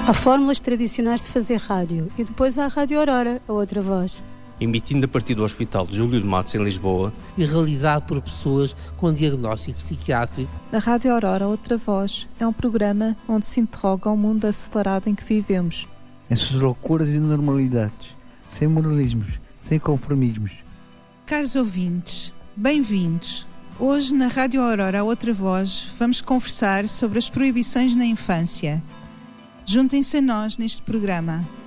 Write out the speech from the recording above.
Há fórmulas tradicionais de fazer rádio e depois há a Rádio Aurora, a outra voz. Emitindo a partir do Hospital de Júlio de Matos, em Lisboa. E realizado por pessoas com diagnóstico psiquiátrico. A Rádio Aurora, outra voz, é um programa onde se interroga o mundo acelerado em que vivemos. Em suas loucuras e normalidades, sem moralismos, sem conformismos. Caros ouvintes, bem-vindos. Hoje na Rádio Aurora, outra voz, vamos conversar sobre as proibições na infância. Juntem-se a nós neste programa.